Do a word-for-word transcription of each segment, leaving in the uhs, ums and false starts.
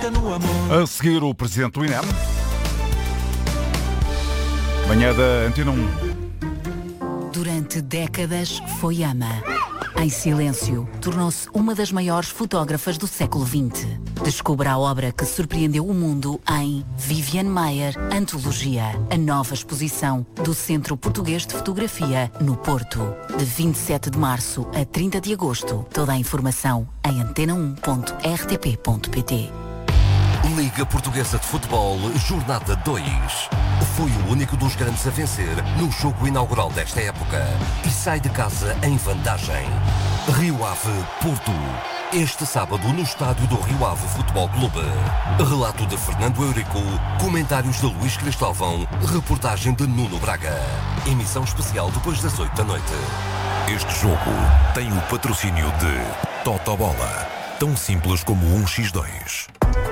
acredita no amor. A seguir, o presidente do I N E M. Manhã da Antena um. Durante décadas foi ama. Em silêncio, tornou-se uma das maiores fotógrafas do século vinte. Descubra a obra que surpreendeu o mundo em Viviane Maier, Antologia, a nova exposição do Centro Português de Fotografia, no Porto. De vinte e sete de março a trinta de agosto. Toda a informação em antena um ponto r t p ponto p t. Liga Portuguesa de Futebol, Jornada dois. Foi o único dos grandes a vencer no jogo inaugural desta época e sai de casa em vantagem. Rio Ave, Porto. Este sábado no estádio do Rio Ave Futebol Clube. Relato de Fernando Eurico, comentários de Luís Cristóvão, reportagem de Nuno Braga. Emissão especial depois das oito da noite. Este jogo tem o patrocínio de Totobola. Tão simples como um por dois.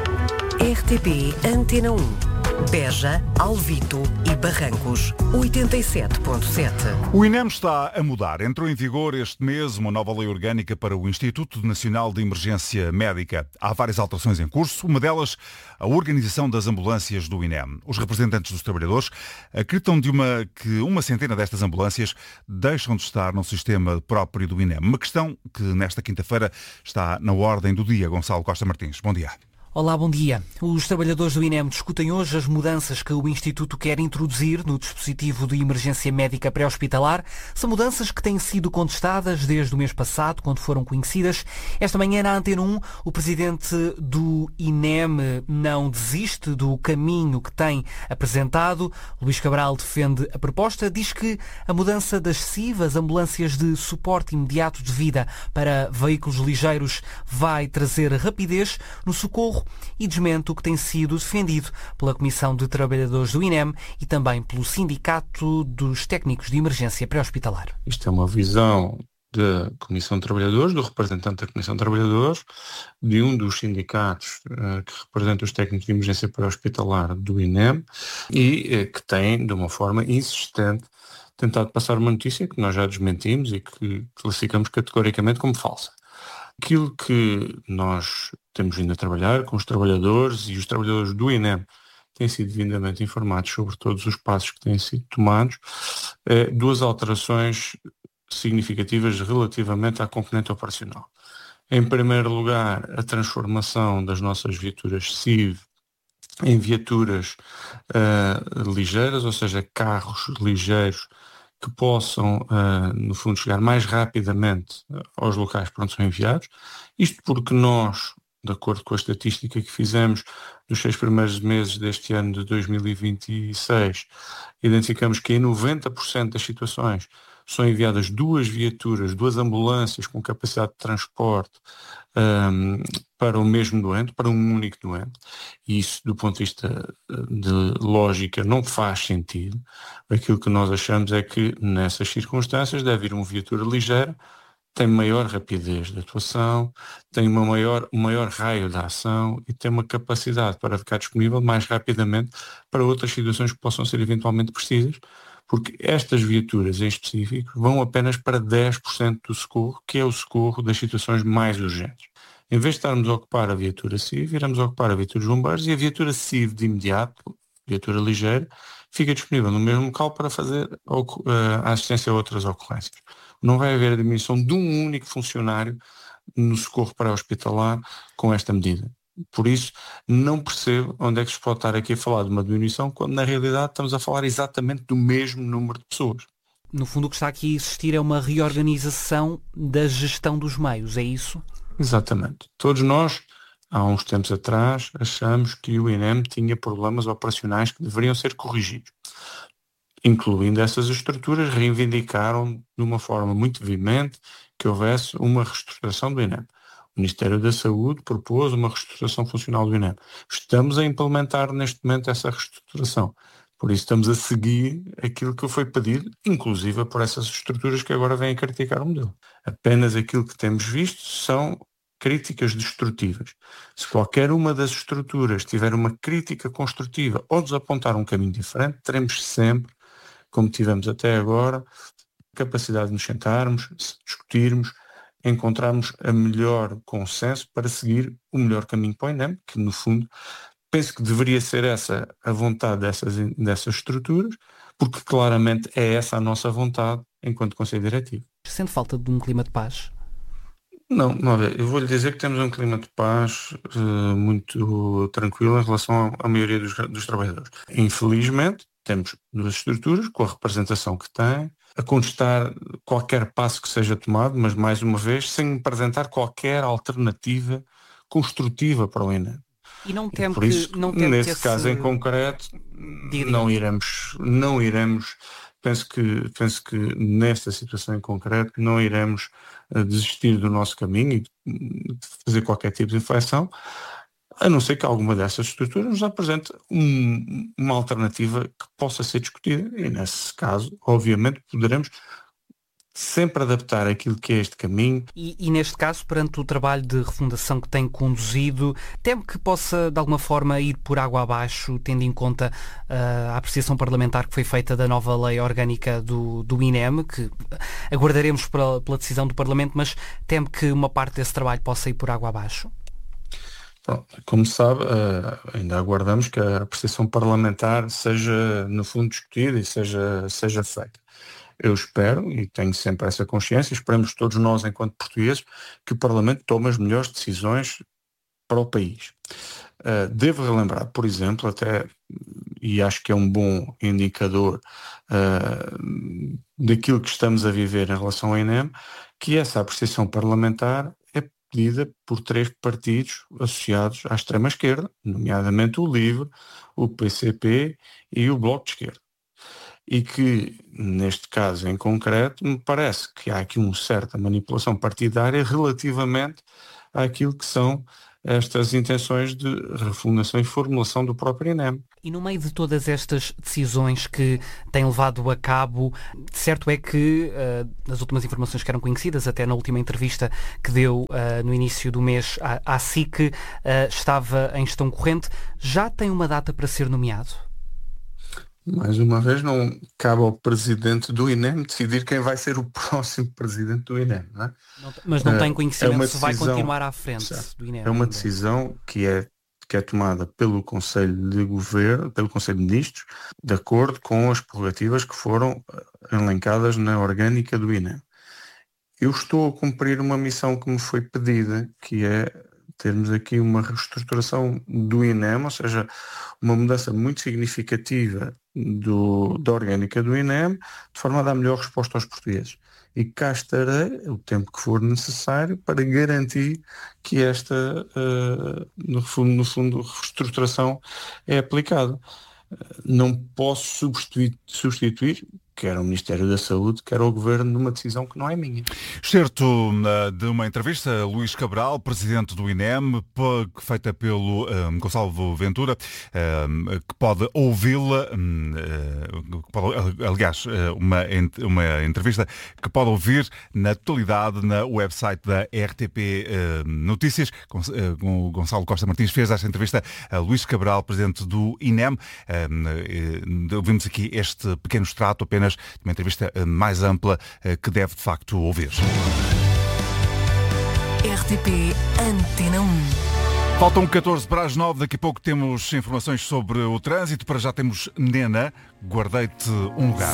R T P Antena um. Beja, Alvito e Barrancos, oitenta e sete ponto sete. O I N E M está a mudar. Entrou em vigor este mês uma nova lei orgânica para o Instituto Nacional de Emergência Médica. Há várias alterações em curso, uma delas a organização das ambulâncias do I N E M. Os representantes dos trabalhadores acreditam de uma, que uma centena destas ambulâncias deixam de estar no sistema próprio do I N E M. Uma questão que nesta quinta-feira está na ordem do dia. Gonçalo Costa Martins, bom dia. Olá, bom dia. Os trabalhadores do I N E M discutem hoje as mudanças que o Instituto quer introduzir no dispositivo de emergência médica pré-hospitalar. São mudanças que têm sido contestadas desde o mês passado, quando foram conhecidas. Esta manhã, na Antena um, o presidente do I N E M não desiste do caminho que tem apresentado. Luís Cabral defende a proposta, diz que a mudança das S I V, as ambulâncias de suporte imediato de vida para veículos ligeiros, vai trazer rapidez no socorro e desmente o que tem sido defendido pela Comissão de Trabalhadores do I N E M e também pelo Sindicato dos Técnicos de Emergência Pré-Hospitalar. Isto é uma visão da Comissão de Trabalhadores, do representante da Comissão de Trabalhadores, de um dos sindicatos uh, que representa os técnicos de emergência pré-hospitalar do I N E M e uh, que tem, de uma forma insistente, tentado passar uma notícia que nós já desmentimos e que classificamos categoricamente como falsa. Aquilo que nós temos vindo a trabalhar com os trabalhadores e os trabalhadores do I N E M têm sido devidamente informados sobre todos os passos que têm sido tomados, é, duas alterações significativas relativamente à componente operacional. Em primeiro lugar, a transformação das nossas viaturas S I V em viaturas uh, ligeiras, ou seja, carros ligeiros que possam, uh, no fundo, chegar mais rapidamente aos locais para onde são enviados. Isto porque nós, de acordo com a estatística que fizemos nos seis primeiros meses deste ano de dois mil e vinte e seis, identificamos que em noventa por cento das situações são enviadas duas viaturas, duas ambulâncias com capacidade de transporte um, para o mesmo doente, para um único doente. E isso, do ponto de vista de lógica, não faz sentido. Aquilo que nós achamos é que, nessas circunstâncias, deve ir uma viatura ligeira, tem maior rapidez de atuação, tem uma maior, um maior raio de ação e tem uma capacidade para ficar disponível mais rapidamente para outras situações que possam ser eventualmente precisas, porque estas viaturas em específico vão apenas para dez por cento do socorro, que é o socorro das situações mais urgentes. Em vez de estarmos a ocupar a viatura S I V, iremos ocupar a viatura dos bombeiros e a viatura S I V de imediato, viatura ligeira, fica disponível no mesmo local para fazer a assistência a outras ocorrências. Não vai haver a diminuição de um único funcionário no socorro pré-hospitalar com esta medida. Por isso, não percebo onde é que se pode estar aqui a falar de uma diminuição, quando na realidade estamos a falar exatamente do mesmo número de pessoas. No fundo, o que está aqui a existir é uma reorganização da gestão dos meios, é isso? Exatamente. Todos nós, há uns tempos atrás, achamos que o I N E M tinha problemas operacionais que deveriam ser corrigidos. Incluindo essas estruturas, reivindicaram de uma forma muito veemente que houvesse uma reestruturação do I N E M. O Ministério da Saúde propôs uma reestruturação funcional do I N E M. Estamos a implementar neste momento essa reestruturação. Por isso estamos a seguir aquilo que foi pedido, inclusive por essas estruturas que agora vêm a criticar o modelo. Apenas aquilo que temos visto são críticas destrutivas. Se qualquer uma das estruturas tiver uma crítica construtiva ou nos apontar um caminho diferente, teremos sempre, como tivemos até agora, capacidade de nos sentarmos, discutirmos encontrarmos a melhor consenso para seguir o melhor caminho para o INEM, que no fundo penso que deveria ser essa a vontade dessas, dessas estruturas, porque claramente é essa a nossa vontade enquanto Conselho Diretivo. Sente falta de um clima de paz? Não, não, eu vou-lhe dizer que temos um clima de paz uh, muito tranquilo em relação à maioria dos, dos trabalhadores. Infelizmente, temos duas estruturas com a representação que têm, a contestar qualquer passo que seja tomado, mas mais uma vez, sem apresentar qualquer alternativa construtiva para o INEM. E não temo Por isso, que, não temo nesse que esse... caso em concreto, Diria. não iremos, não iremos, penso que, penso que nesta situação em concreto, não iremos uh, desistir do nosso caminho e de fazer qualquer tipo de inflexão, a não ser que alguma dessas estruturas nos apresente um, uma alternativa que possa ser discutida. E nesse caso, obviamente, poderemos sempre adaptar aquilo que é este caminho. E, e neste caso, perante o trabalho de refundação que tem conduzido, temo que possa de alguma forma ir por água abaixo, tendo em conta uh, a apreciação parlamentar que foi feita da nova lei orgânica do, do INEM, que aguardaremos pela, pela decisão do Parlamento, mas temo que uma parte desse trabalho possa ir por água abaixo? Bom, como sabe, uh, ainda aguardamos que a apreciação parlamentar seja, no fundo, discutida e seja, seja feita. Eu espero, e tenho sempre essa consciência, esperamos todos nós, enquanto portugueses, que o Parlamento tome as melhores decisões para o país. Uh, devo relembrar, por exemplo, até, e acho que é um bom indicador uh, daquilo que estamos a viver em relação ao INEM, que essa apreciação parlamentar é pedida por três partidos associados à extrema-esquerda, nomeadamente o LIVRE, o P C P e o Bloco de Esquerda. E que, neste caso em concreto, me parece que há aqui uma certa manipulação partidária relativamente àquilo que são estas intenções de refundação e formulação do próprio INEM. E no meio de todas estas decisões que têm levado a cabo, certo é que, uh, as últimas informações que eram conhecidas, até na última entrevista que deu uh, no início do mês à, à S I C, uh, estava em gestão corrente, já tem uma data para ser nomeado? Mais uma vez, não cabe ao presidente do INEM decidir quem vai ser o próximo presidente do INEM. Não é? Não, mas não tem conhecimento é se vai decisão, continuar à frente certo, do INEM. É uma ainda. decisão que é, que é tomada pelo Conselho de Governo, pelo Conselho de Ministros, de acordo com as prerrogativas que foram elencadas na orgânica do INEM. Eu estou a cumprir uma missão que me foi pedida, que é termos aqui uma reestruturação do INEM, ou seja, uma mudança muito significativa do, da orgânica do INEM, de forma a dar melhor resposta aos portugueses. E cá estarei o tempo que for necessário para garantir que esta, uh, no fundo, no fundo, reestruturação é aplicada. Não posso substituir, substituir quer o Ministério da Saúde, quer o Governo, numa decisão que não é minha. Excerto uh, de uma entrevista a Luís Cabral, presidente do INEM, feita pelo um, Gonçalo Ventura, um, que pode ouvi-la, um, uh, que pode, aliás, uma, uma entrevista que pode ouvir na totalidade na website da R T P uh, Notícias. Com, uh, com o Gonçalo Costa Martins fez esta entrevista a Luís Cabral, presidente do INEM. Um, uh, ouvimos aqui este pequeno extrato apenas de uma entrevista mais ampla que deve de facto ouvir. R T P Antena um. Faltam catorze para as nove, daqui a pouco temos informações sobre o trânsito. Para já temos Nena, guardei-te um lugar.